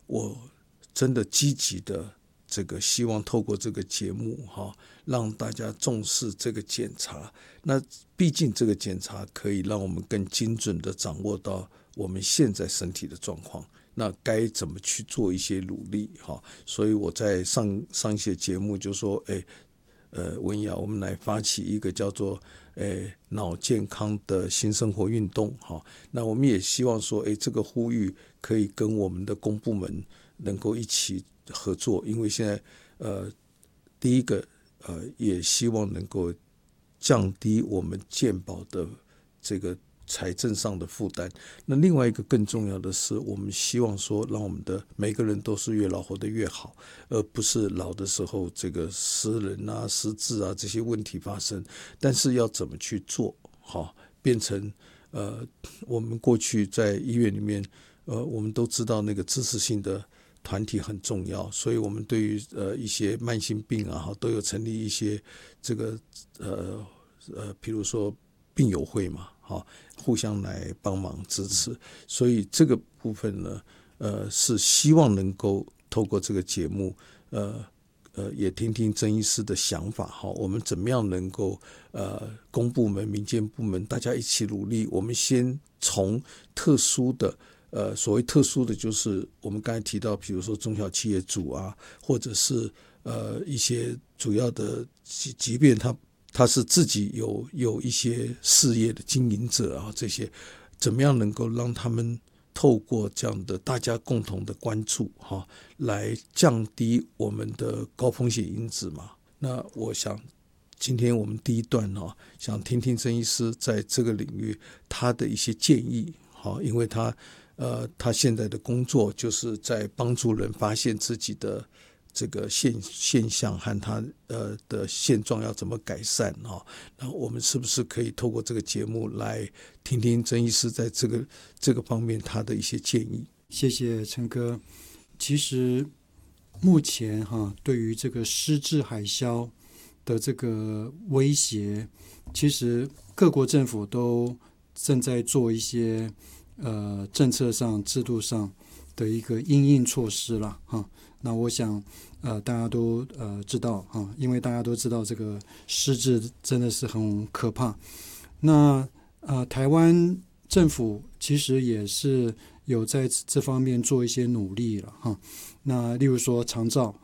我真的积极的这个希望透过这个节目让大家重视这个检查。那毕竟这个检查可以让我们更精准的掌握到我们现在身体的状况，那该怎么去做一些努力所以我在上一些节目就说文雅，我们来发起一个叫做脑健康的新生活运动那我们也希望说这个呼吁可以跟我们的公部门能够一起合作，因为现在第一个也希望能够降低我们健保的这个财政上的负担。那另外一个更重要的是，我们希望说让我们的每个人都是越老活得越好，而不是老的时候这个失能啊失智啊这些问题发生。但是要怎么去做变成我们过去在医院里面我们都知道那个支持性的团体很重要，所以我们对于一些慢性病都有成立一些这个比如说病友会嘛互相来帮忙支持。所以这个部分呢是希望能够透过这个节目也听听曾医师的想法我们怎么样能够公部门民间部门大家一起努力。我们先从特殊的所谓特殊的就是我们刚才提到比如说中小企业主或者是一些主要的即便他是自己有一些事业的经营者这些怎么样能够让他们透过这样的大家共同的关注来降低我们的高风险因子嘛。那我想今天我们第一段想听听曾医师在这个领域他的一些建议因为他现在的工作就是在帮助人发现自己的这个现象和他的现状要怎么改善那我们是不是可以透过这个节目来听听曾医师在这个方面他的一些建议？ 谢谢陈哥。其实目前对于这个失智海啸的这个威胁，其实各国政府都正在做一些政策上制度上的一个因应措施啦那我想大家都知道因为大家都知道这个失智真的是很可怕。那台湾政府其实也是有在这方面做一些努力了那例如说长照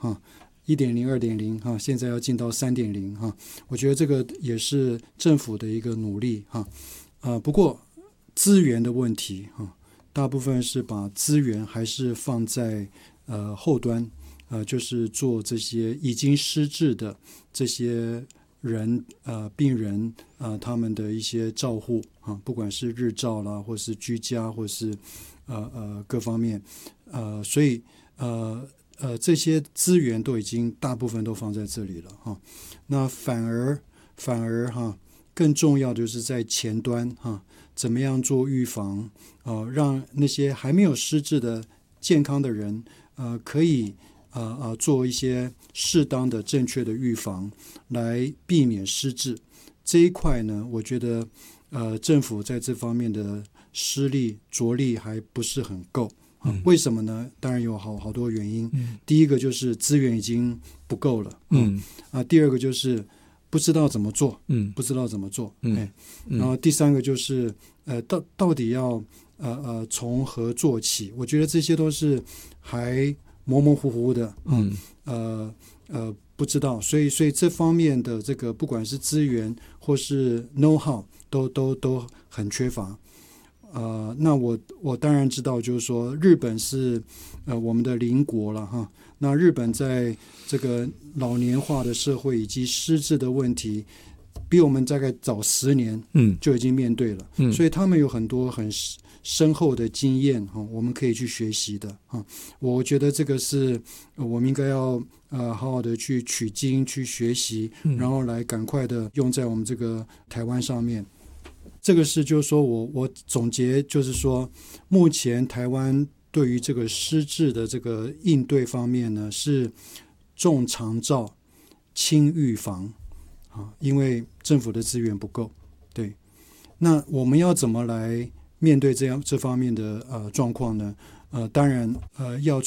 1.0 2.0 现在要进到 3.0 我觉得这个也是政府的一个努力不过资源的问题大部分是把资源还是放在后端就是做这些已经失智的这些人病人他们的一些照护不管是日照啦或是居家或是各方面所以这些资源都已经大部分都放在这里了那反而更重要的就是在前端怎么样做预防让那些还没有失智的健康的人可以做一些适当的正确的预防来避免失智。这一块呢我觉得政府在这方面的施力着力还不是很够为什么呢？当然有好多原因第一个就是资源已经不够了第二个就是不知道怎么做不知道怎么做然后第三个就是到底要从何做起，我觉得这些都是还模模糊糊的不知道，所以这方面的这个不管是资源或是 know how 都很缺乏那我当然知道就是说日本是我们的邻国了那日本在这个老年化的社会以及失智的问题比我们大概早10年就已经面对了所以他们有很多很深厚的经验我们可以去学习的我觉得这个是我们应该要好好的去取经去学习然后来赶快的用在我们这个台湾上面。这个是就是说我总结就是说目前台湾对于这个失智的这个应对方面呢是重长照轻预防因为政府的资源不够对，那我们要怎么来面对这方面的状况呢当然要